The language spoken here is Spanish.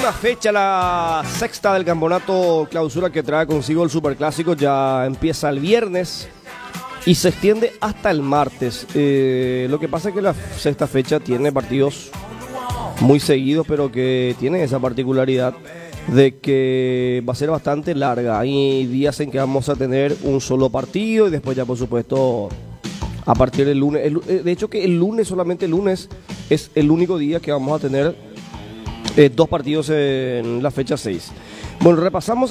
última fecha, la sexta del campeonato clausura que trae consigo el Superclásico, ya empieza el viernes y se extiende hasta el martes. Lo que pasa es que la sexta fecha tiene partidos muy seguidos, pero que tiene esa particularidad de que va a ser bastante larga. Hay días en que vamos a tener un solo partido y después ya, por supuesto, a partir del lunes. De hecho, que el lunes, solamente el lunes, es el único día que vamos a tener dos partidos en la fecha 6. Bueno, repasamos